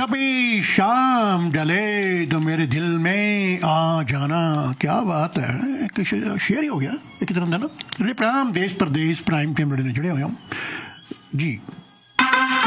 कभी शाम ढले तो मेरे दिल में आ जाना। क्या बात है, कि शेर ही हो गया एक तरह का ना। प्रणाम देश प्रदेश प्राइम टाइम ने जुड़े हुए हम जी।